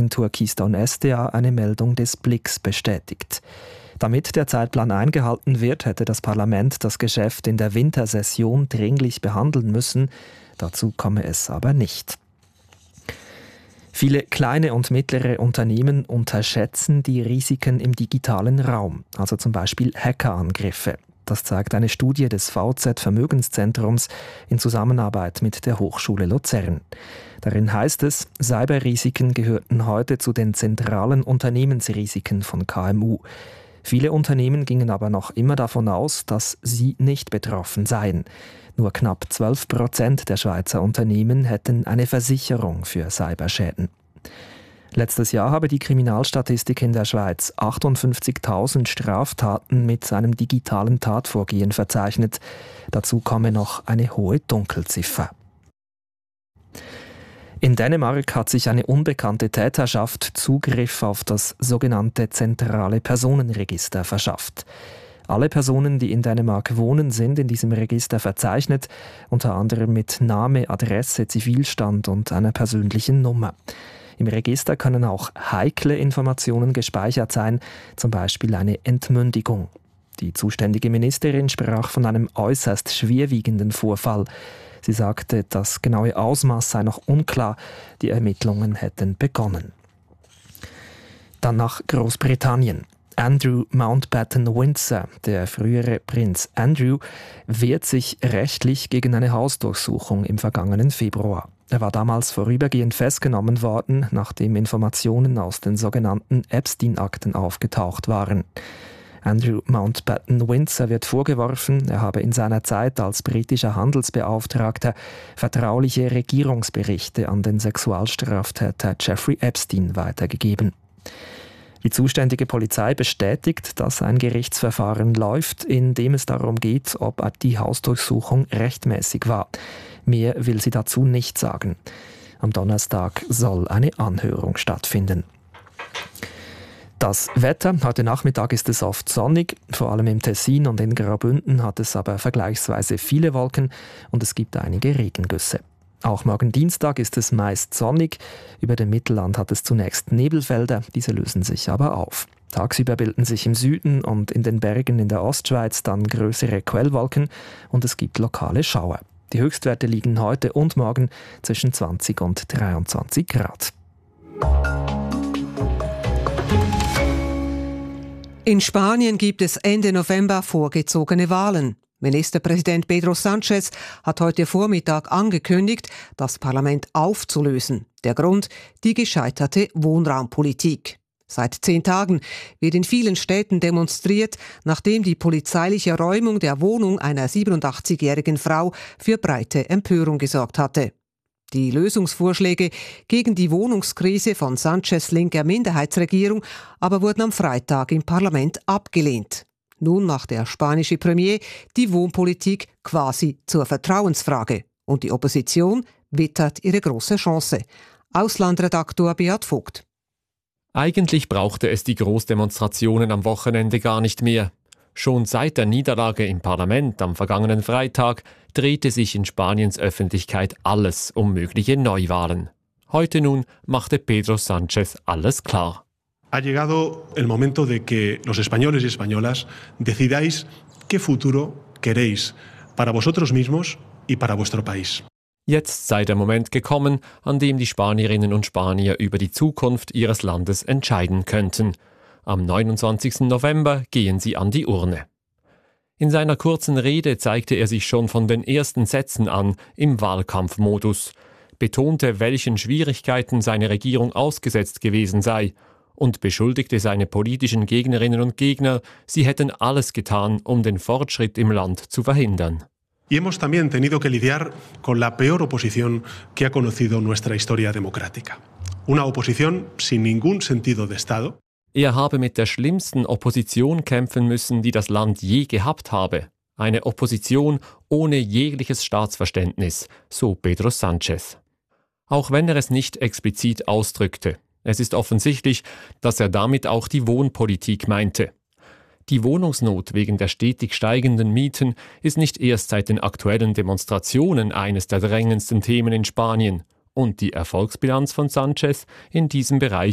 Nachrichtenagentur Keystone SDA eine Meldung des Blicks bestätigt. Damit der Zeitplan eingehalten wird, hätte das Parlament das Geschäft in der Wintersession dringlich behandeln müssen. Dazu komme es aber nicht. Viele kleine und mittlere Unternehmen unterschätzen die Risiken im digitalen Raum, also zum Beispiel Hackerangriffe. Das zeigt eine Studie des VZ Vermögenszentrums in Zusammenarbeit mit der Hochschule Luzern. Darin heißt es, Cyberrisiken gehörten heute zu den zentralen Unternehmensrisiken von KMU. Viele Unternehmen gingen aber noch immer davon aus, dass sie nicht betroffen seien. Nur knapp 12% der Schweizer Unternehmen hätten eine Versicherung für Cyberschäden. Letztes Jahr habe die Kriminalstatistik in der Schweiz 58.000 Straftaten mit einem digitalen Tatvorgehen verzeichnet. Dazu komme noch eine hohe Dunkelziffer. In Dänemark hat sich eine unbekannte Täterschaft Zugriff auf das sogenannte zentrale Personenregister verschafft. Alle Personen, die in Dänemark wohnen, sind in diesem Register verzeichnet, unter anderem mit Name, Adresse, Zivilstand und einer persönlichen Nummer. Im Register können auch heikle Informationen gespeichert sein, zum Beispiel eine Entmündigung. Die zuständige Ministerin sprach von einem äußerst schwerwiegenden Vorfall. Sie sagte, das genaue Ausmaß sei noch unklar, die Ermittlungen hätten begonnen. Dann nach Großbritannien. Andrew Mountbatten-Windsor, der frühere Prinz Andrew, wehrt sich rechtlich gegen eine Hausdurchsuchung im vergangenen Februar. Er war damals vorübergehend festgenommen worden, nachdem Informationen aus den sogenannten Epstein-Akten aufgetaucht waren. Andrew Mountbatten-Windsor wird vorgeworfen, er habe in seiner Zeit als britischer Handelsbeauftragter vertrauliche Regierungsberichte an den Sexualstraftäter Jeffrey Epstein weitergegeben. Die zuständige Polizei bestätigt, dass ein Gerichtsverfahren läuft, in dem es darum geht, ob die Hausdurchsuchung rechtmäßig war. Mehr will sie dazu nicht sagen. Am Donnerstag soll eine Anhörung stattfinden. Das Wetter. Heute Nachmittag ist es oft sonnig, vor allem im Tessin und in Graubünden hat es aber vergleichsweise viele Wolken und es gibt einige Regengüsse. Auch morgen Dienstag ist es meist sonnig. Über dem Mittelland hat es zunächst Nebelfelder, diese lösen sich aber auf. Tagsüber bilden sich im Süden und in den Bergen in der Ostschweiz dann größere Quellwolken und es gibt lokale Schauer. Die Höchstwerte liegen heute und morgen zwischen 20 und 23 Grad. In Spanien gibt es Ende November vorgezogene Wahlen. Ministerpräsident Pedro Sánchez hat heute Vormittag angekündigt, das Parlament aufzulösen. Der Grund: die gescheiterte Wohnraumpolitik. Seit 10 Tagen wird in vielen Städten demonstriert, nachdem die polizeiliche Räumung der Wohnung einer 87-jährigen Frau für breite Empörung gesorgt hatte. Die Lösungsvorschläge gegen die Wohnungskrise von Sánchez linker Minderheitsregierung aber wurden am Freitag im Parlament abgelehnt. Nun macht der spanische Premier die Wohnpolitik quasi zur Vertrauensfrage. Und die Opposition wittert ihre große Chance. Auslandredaktor Beat Vogt. Eigentlich brauchte es die Großdemonstrationen am Wochenende gar nicht mehr. Schon seit der Niederlage im Parlament am vergangenen Freitag drehte sich in Spaniens Öffentlichkeit alles um mögliche Neuwahlen. Heute nun machte Pedro Sánchez alles klar. Ha llegado el momento de que los españoles y españolas decidáis qué futuro queréis para vosotros mismos y para vuestro país. Jetzt sei der Moment gekommen, an dem die Spanierinnen und Spanier über die Zukunft ihres Landes entscheiden könnten. Am 29. November gehen sie an die Urne. In seiner kurzen Rede zeigte er sich schon von den ersten Sätzen an im Wahlkampfmodus, betonte, welchen Schwierigkeiten seine Regierung ausgesetzt gewesen sei und beschuldigte seine politischen Gegnerinnen und Gegner, sie hätten alles getan, um den Fortschritt im Land zu verhindern. Y hemos también tenido que lidiar con la peor oposición que ha conocido nuestra historia democrática. Una oposición sin ningún sentido de Estado. Er habe mit der schlimmsten Opposition kämpfen müssen, die das Land je gehabt habe. Eine Opposition ohne jegliches Staatsverständnis, so Pedro Sánchez. Auch wenn er es nicht explizit ausdrückte. Es ist offensichtlich, dass er damit auch die Wohnpolitik meinte. Die Wohnungsnot wegen der stetig steigenden Mieten ist nicht erst seit den aktuellen Demonstrationen eines der drängendsten Themen in Spanien. Und die Erfolgsbilanz von Sánchez in diesem Bereich